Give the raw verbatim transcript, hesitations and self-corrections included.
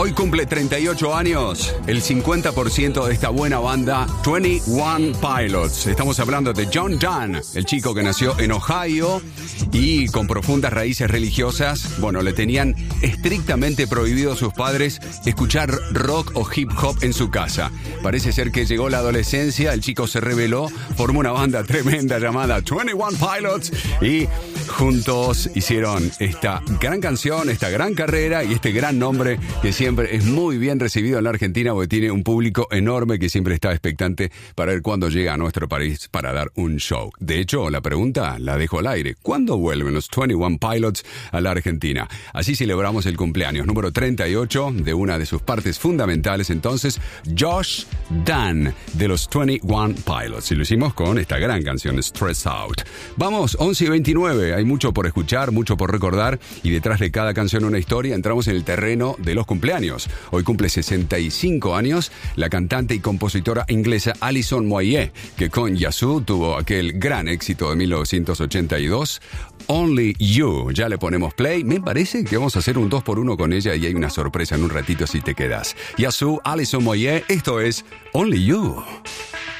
Hoy cumple treinta y ocho años el cincuenta por ciento de esta buena banda veintiuno Pilots. Estamos hablando de John Dunn, el chico que nació en Ohio y con profundas raíces religiosas. Bueno, le tenían estrictamente prohibido a sus padres escuchar rock o hip hop en su casa. Parece ser que llegó la adolescencia, el chico se rebeló, formó una banda tremenda llamada veintiuno Pilots y juntos hicieron esta gran canción, esta gran carrera y este gran nombre que siempre es muy bien recibido en la Argentina porque tiene un público enorme que siempre está expectante para ver cuándo llega a nuestro país para dar un show. De hecho, la pregunta la dejo al aire. ¿Cuándo vuelven los veintiuno Pilots a la Argentina? Así celebramos el cumpleaños número treinta y ocho de una de sus partes fundamentales, entonces, Josh Dunn, de los veintiuno Pilots. Y lo hicimos con esta gran canción, Stress Out. Vamos, once y veintinueve. Hay mucho por escuchar, mucho por recordar y detrás de cada canción una historia. Entramos en el terreno de los cumpleaños. Hoy cumple sesenta y cinco años la cantante y compositora inglesa Alison Moyet, que con Yazoo tuvo aquel gran éxito de mil novecientos ochenta y dos, Only You. Ya le ponemos play. Me parece que vamos a hacer un dos por uno con ella y hay una sorpresa en un ratito si te quedas. Yazoo, Alison Moyet, esto es Only You.